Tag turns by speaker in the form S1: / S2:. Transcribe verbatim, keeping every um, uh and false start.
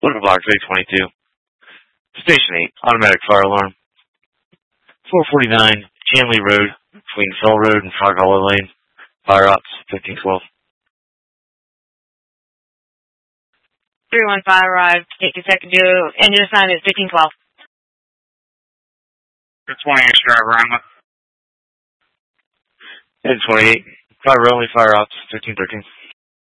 S1: Little Box eight twenty-two. Station eight, automatic fire alarm. four forty-nine, Chanley Road, between Fell Road and Frog Hollow Lane. Fire ops, fifteen twelve.
S2: three one five arrived. Take a second to engine assignment fifteen twelve.
S3: Good twenty-eight, driver, I'm up.
S1: ten twenty-eight, fire only, fire ops, fifteen thirteen.